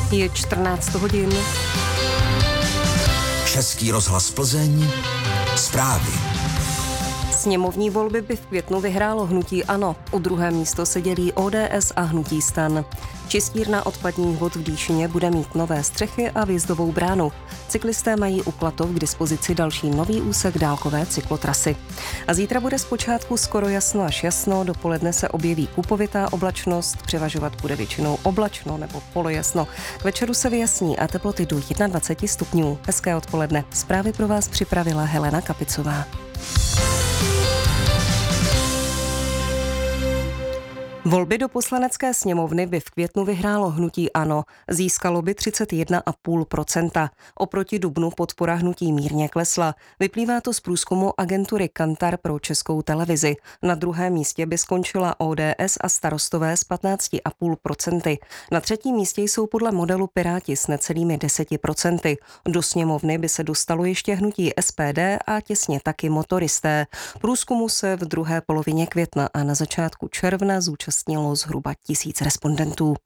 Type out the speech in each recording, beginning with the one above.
Je 14 hodin. Český rozhlas Plzeň. Zprávy. Sněmovní volby by v květnu vyhrálo hnutí ANO. U druhé místo se dělí ODS a hnutí STAN. Čistírna odpadních vod v Dýšině bude mít nové střechy a vjezdovou bránu. Cyklisté mají u Klatov k dispozici další nový úsek dálkové cyklotrasy. A zítra bude zpočátku skoro jasno až jasno, dopoledne se objeví kupovitá oblačnost, převažovat bude většinou oblačno nebo polojasno. K večeru se vyjasní a teploty do 21 stupňů. Hezké odpoledne. Zprávy pro vás připravila Helena Kapicová. Volby do Poslanecké sněmovny by v květnu vyhrálo hnutí ANO. Získalo by 31,5%. Oproti dubnu podpora hnutí mírně klesla. Vyplývá to z průzkumu agentury Kantar pro Českou televizi. Na druhém místě by skončila ODS a Starostové s 15,5%. Na třetím místě jsou podle modelu Piráti s necelými 10%. Do sněmovny by se dostalo ještě hnutí SPD a těsně taky Motoristé. Průzkumu se v druhé polovině května a na začátku června zúčastnilo zhruba 1000 respondentů.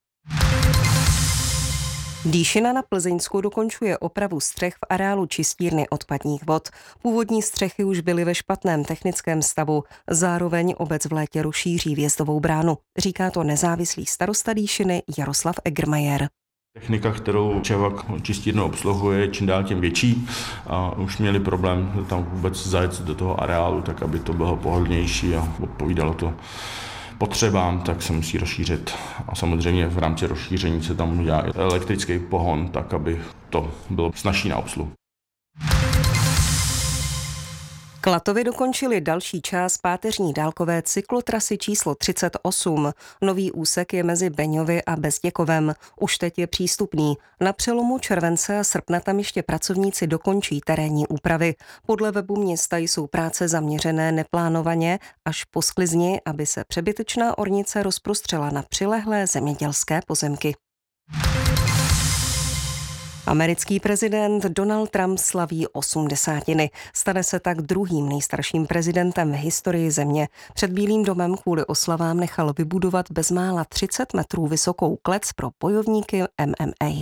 Dýšina na Plzeňsku dokončuje opravu střech v areálu čistírny odpadních vod. Původní střechy už byly ve špatném technickém stavu. Zároveň obec v létě rozšíří vjezdovou bránu. Říká to nezávislý starosta Dýšiny Jaroslav Egermajer. Technika, kterou Čevak čistírnu obsluhuje, je čím dál tím větší a už měli problém tam vůbec zajet do toho areálu, tak aby to bylo pohodlnější a odpovídalo to potřebám, tak se musí rozšířit. A samozřejmě v rámci rozšíření se tam udělá elektrický pohon, tak aby to bylo snazší na obsluhu. Klatovy dokončili další část páteřní dálkové cyklotrasy číslo 38. Nový úsek je mezi Beňovy a Bezděkovem. Už teď je přístupný. Na přelomu července a srpna tam ještě pracovníci dokončí terénní úpravy. Podle webu města jsou práce zaměřené neplánovaně až po sklizni, aby se přebytečná ornice rozprostřela na přilehlé zemědělské pozemky. Americký prezident Donald Trump slaví 80. Stane se tak druhým nejstarším prezidentem v historii země. Před Bílým domem kvůli oslavám nechal vybudovat bezmála 30 metrů vysokou klec pro bojovníky MMA.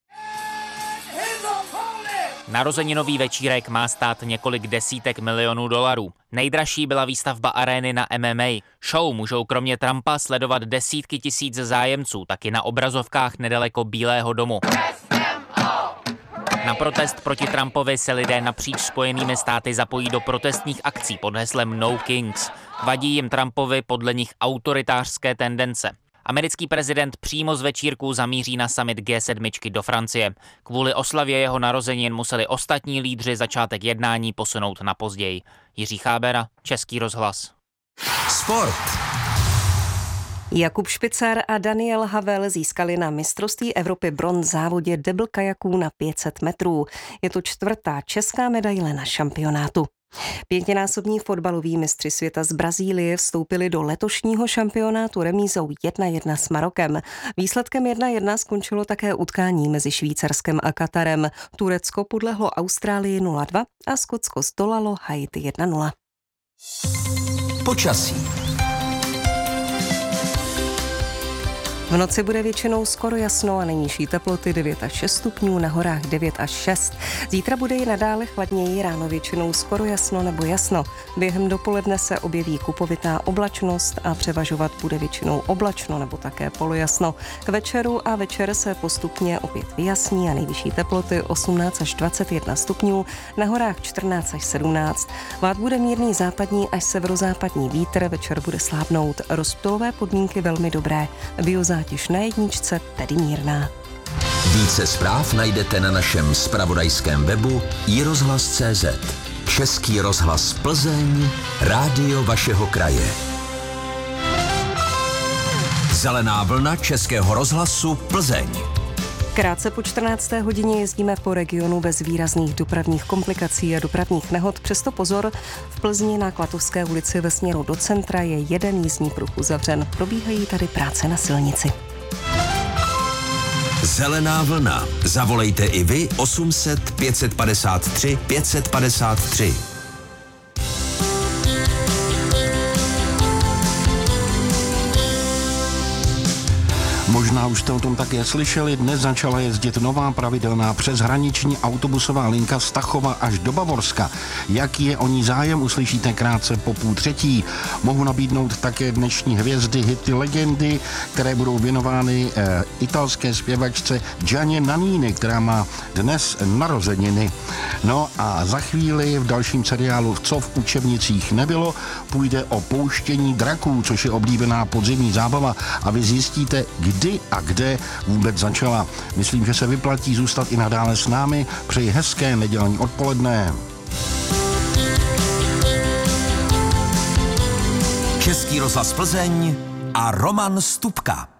Narozeninový večírek má stát několik desítek milionů dolarů. Nejdražší byla výstavba arény na MMA. Show můžou kromě Trumpa sledovat desítky tisíc zájemců, taky na obrazovkách nedaleko Bílého domu. Na protest proti Trumpovi se lidé napříč Spojenými státy zapojí do protestních akcí pod heslem No Kings. Vadí jim Trumpovi podle nich autoritářské tendence. Americký prezident přímo z večírků zamíří na summit G7 do Francie. Kvůli oslavě jeho narozenin museli ostatní lídři začátek jednání posunout na později. Jiří Chábera, Český rozhlas. Sport. Jakub Špicar a Daniel Havel získali na mistrovství Evropy bronz v závodě double kajaků na 500 metrů. Je to čtvrtá česká medaile na šampionátu. Pětinásobní fotbaloví mistři světa z Brazílie vstoupili do letošního šampionátu remízou 1:1 s Marokem. Výsledkem 1:1 skončilo také utkání mezi Švýcarskem a Katarem. Turecko podlehlo Austrálii 0:2 a Skotsko zdolalo Haiti 1:0. Počasí. V noci bude většinou skoro jasno a nejnižší teploty 9 až 6 stupňů, na horách 9 až 6. Zítra bude i nadále chladněji, ráno většinou skoro jasno nebo jasno. Během dopoledne se objeví kupovitá oblačnost a převažovat bude většinou oblačno nebo také polojasno. K večeru a večer se postupně opět vyjasní a nejvyšší teploty 18 až 21 stupňů, na horách 14 až 17. Vát bude mírný západní až severozápadní vítr, večer bude slábnout. Rozptylové podmínky velmi dobré. Zátěž na jedničce, tedy mírná. Více zpráv najdete na našem zpravodajském webu iRozhlas.cz. Český rozhlas Plzeň, rádio vašeho kraje. Zelená vlna Českého rozhlasu Plzeň. Krátce po 14. hodině jezdíme po regionu bez výrazných dopravních komplikací a dopravních nehod. Přesto pozor, v Plzni na Klatovské ulici ve směru do centra je jeden jízdní pruh uzavřen. Probíhají tady práce na silnici. Zelená vlna. Zavolejte i vy 800 553 553. Možná Možná už jste o tom také slyšeli, dnes začala jezdit nová pravidelná přeshraniční autobusová linka z Tachova až do Bavorska. Jaký je o ní zájem, uslyšíte krátce po 2:30. Mohu nabídnout také dnešní hvězdy, hity legendy, které budou věnovány italské zpěvačce Gianně Nannini, která má dnes narozeniny. No a za chvíli v dalším seriálu Co v učebnicích nebylo půjde o pouštění draků, což je oblíbená podzimní zábava a vy zjistíte, kdy a kde vůbec začala. Myslím, že se vyplatí zůstat i nadále s námi. Přeji hezké nedělní odpoledne. Český rozhlas Plzeň a Roman Stupka.